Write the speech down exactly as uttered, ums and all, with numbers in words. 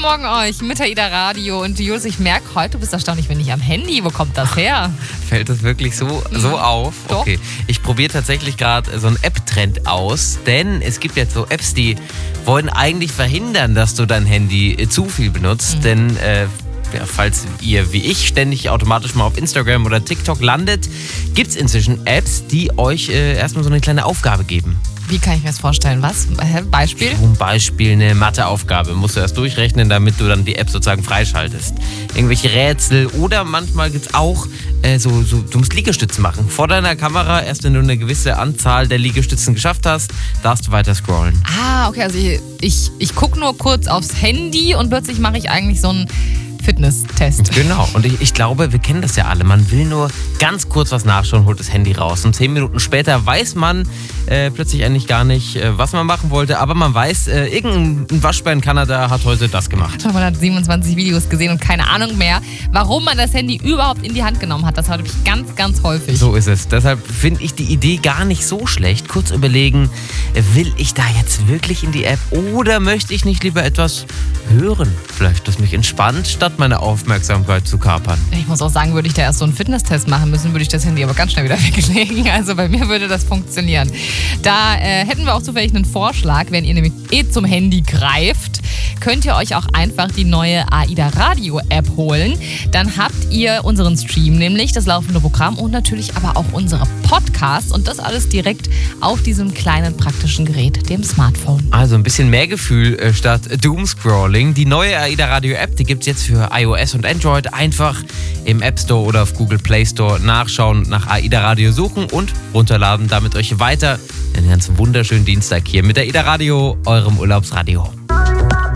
Morgen euch mit AIDA Radio. Und Julius, ich merke heute, du bist erstaunlich wenig am Handy. Wo kommt das her? Fällt das wirklich so, so auf? Doch. Okay, ich probiere tatsächlich gerade so einen App-Trend aus, denn es gibt jetzt so Apps, die wollen eigentlich verhindern, dass du dein Handy zu viel benutzt, mhm. denn äh, ja, falls ihr wie ich ständig automatisch mal auf Instagram oder TikTok landet, gibt es inzwischen Apps, die euch äh, erstmal so eine kleine Aufgabe geben. Wie kann ich mir das vorstellen? Was? Beispiel? Zum Beispiel eine Matheaufgabe. Musst du erst durchrechnen, damit du dann die App sozusagen freischaltest. Irgendwelche Rätsel oder manchmal gibt es auch äh, so, so, du musst Liegestützen machen. Vor deiner Kamera, erst wenn du eine gewisse Anzahl der Liegestützen geschafft hast, darfst du weiter scrollen. Ah, okay, also ich, ich, ich gucke nur kurz aufs Handy und plötzlich mache ich eigentlich so einen Fitness-Test. Genau, und ich, ich glaube, wir kennen das ja alle. Man will nur ganz kurz was nachschauen, holt das Handy raus. Und zehn Minuten später weiß man äh, plötzlich eigentlich gar nicht, äh, was man machen wollte. Aber man weiß, äh, irgendein Waschbär in Kanada hat heute das gemacht. Man hat siebenundzwanzig Videos gesehen und keine Ahnung mehr, warum man das Handy überhaupt in die Hand genommen hat. Das habe ich ganz, ganz häufig. So ist es. Deshalb finde ich die Idee gar nicht so schlecht. Kurz überlegen, will ich da jetzt wirklich in die App oder möchte ich nicht lieber etwas hören? Vielleicht, das mich entspannt, statt meine Aufmerksamkeit zu kapern. Ich muss auch sagen, würde ich da erst so einen Fitnesstest machen müssen, würde ich das Handy aber ganz schnell wieder weglegen. Also bei mir würde das funktionieren. Da äh, hätten wir auch zufällig einen Vorschlag. Wenn ihr nämlich eh zum Handy greift, könnt ihr euch auch einfach die neue AIDA Radio App holen. Dann habt ihr unseren Stream, nämlich das laufende Programm und natürlich aber auch unsere Podcasts und das alles direkt auf diesem kleinen praktischen Gerät, dem Smartphone. Also ein bisschen mehr Gefühl äh, statt Doomscrolling. Die neue AIDA Radio App, die gibt es jetzt für iOS und Android. Einfach im App Store oder auf Google Play Store nachschauen, nach AIDA Radio suchen und runterladen. Damit euch weiter den ganzen wunderschönen Dienstag hier mit AIDA Radio, eurem Urlaubsradio.